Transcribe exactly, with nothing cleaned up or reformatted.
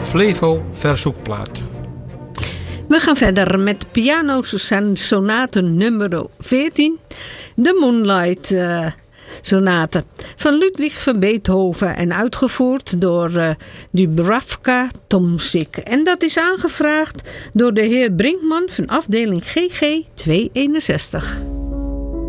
Flevo verzoekplaat. We gaan verder met pianosonate nummer veertien. De Moonlight uh, Sonate van Ludwig van Beethoven en uitgevoerd door uh, Dubravka Tomsik. En dat is aangevraagd door de heer Brinkman van afdeling G G tweehonderdeenenzestig.